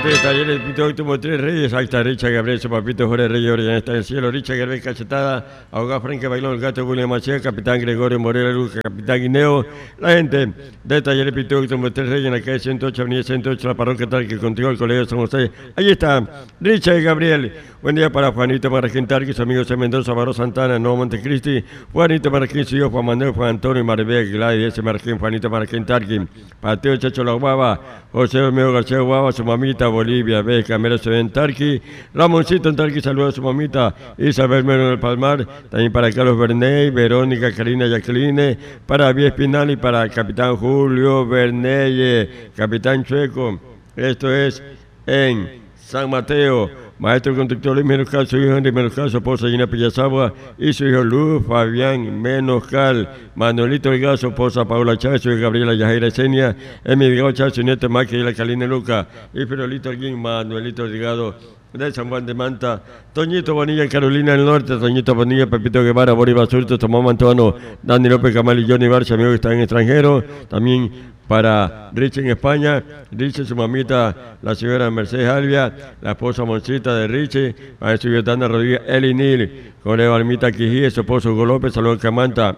de Talleres Pito Último Tres Reyes, ahí está Richard Gabriel, su papito Jorge Reyes, ya está en el cielo, Richard Gabriel Cachetada, Abogado Franque Bailón, el gato William Machía, Capitán Gregorio Morera Luz, Capitán Guineo, la gente de Talleres Pito Último Tres Reyes, en la calle 108, avenida 108, la parroquia tal que contigo el colegio de San José. Ahí está Richard Gabriel. Buen día para Juanito Marraquín Tarqui, su amigo C. Mendoza, Barro Santana, Nuevo Montecristi, Juanito Marraquín, su hijo Juan Manuel, Juan Antonio, Maribel, Gladys, ese Marraquín, Juanito Marraquín Tarqui, Pateo Chacho La Guava, José Romeo García Guava, su mamita, Bolivia, Beca, Mera en Tarqui, Ramoncito en Tarqui, saluda a su mamita, Isabel Mero del Palmar, también para Carlos Berney, Verónica, Karina Jacqueline, para Vía Espinal y para el Capitán Julio Bernelle, Capitán Chueco. Esto es en San Mateo. Maestro conductor Luis Menoscal, su hijo Henry Menoscal, su esposa Gina Pillazagua y su hijo Luz Fabián Menoscal, Manuelito Delgado, su esposa Paula Chávez, su hija Gabriela Yajaira Esenia, Emi Delgado Chávez, su nieto Maqui y la Calina Luca, y Firolito Alguín, Manuelito Delgado de San Juan de Manta, Toñito Bonilla en Carolina del Norte, Toñito Bonilla, Pepito Guevara, Boris Basurto, Tomás Mantuano, Dani López Camal y Johnny Barça, amigos que están en extranjero, también para Rich en España, Rich su mamita, la señora Mercedes Albia, la esposa Moncita de Rich, para su Yotanda Rodríguez, Eli Nil, con Eva Almita Quijí, su esposo Hugo López, saludos Camanta,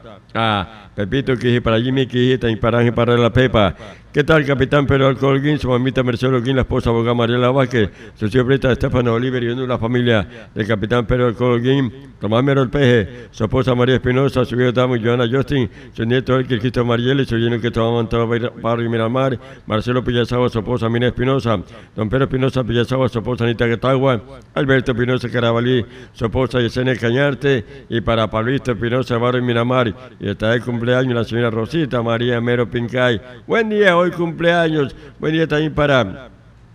a Pepito Quijí, para Jimmy Quijí, también para Ángel para la Pepa. ¿Qué tal, capitán Pedro Alcolguín, su mamita Mercedes Holguín, la esposa abogada Mariela Vázquez, su tío Brita Estefano Oliver y la familia del capitán Pedro Alcolguín, Tomás Mero el Peje, su esposa María Espinosa, su hijo Damo y Joana Justin, su nieto Elker Cristo Mariel, su lleno que tomaba Antón Barrio Miramar, Marcelo Pillazagua, su esposa Mina Espinosa, don Pedro Espinosa Pillazagua, su esposa Anita Getagua, Alberto Espinosa Carabalí, su esposa Yesenia Cañarte, y para Pablito Espinosa Barrio Miramar, y está el cumpleaños la señora Rosita María Mero Pincay. Buen día, hoy cumpleaños. Buen día también para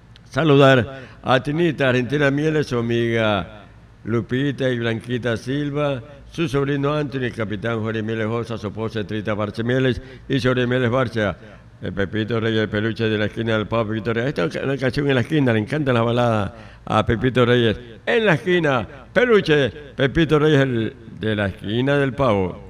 saludar a Tinita Argentina Mieles, su amiga Lupita y Blanquita Silva, su sobrino Anthony, el capitán Jorge Mieles Josa, su esposa Trita Barche Mieles y Jorge Mieles Barcha, el Pepito Reyes, el peluche de la esquina del Papa Pepito Reyes. Esta es una canción en la esquina, le encanta la balada a Pepito Reyes. En la esquina, peluche, Pepito Reyes, el de la esquina del Pavo.